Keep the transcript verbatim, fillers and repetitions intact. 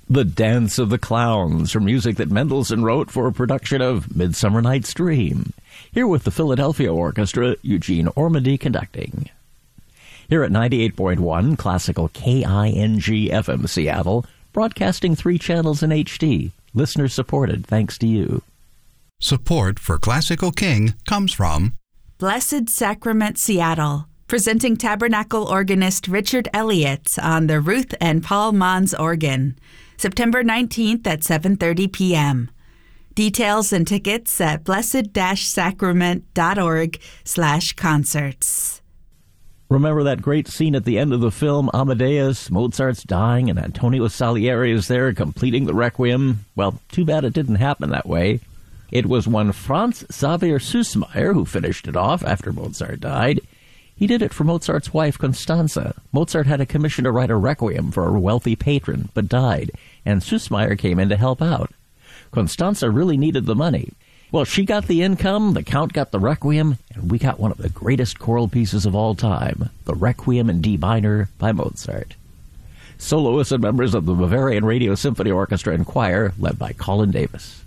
The Dance of the Clowns, from music that Mendelssohn wrote for a production of Midsummer Night's Dream. Here with the Philadelphia Orchestra, Eugene Ormandy conducting. Here at ninety-eight point one, classical K I N G F M Seattle, broadcasting three channels in H D. Listener supported, thanks to you. Support for Classical King comes from Blessed Sacrament Seattle, presenting Tabernacle organist Richard Elliott on the Ruth and Paul Mons organ, September nineteenth at seven thirty p.m. Details and tickets at blessed-sacrament.org slash concerts. Remember that great scene at the end of the film, Amadeus? Mozart's dying and Antonio Salieri is there completing the Requiem? Well, too bad it didn't happen that way. It was one Franz Xaver Süssmayr who finished it off after Mozart died. He did it for Mozart's wife, Constanza. Mozart had a commission to write a requiem for a wealthy patron, but died, and Süssmayr came in to help out. Constanza really needed the money. Well, she got the income, the Count got the requiem, and we got one of the greatest choral pieces of all time, the Requiem in D minor by Mozart. Soloists and members of the Bavarian Radio Symphony Orchestra and Choir, led by Colin Davis.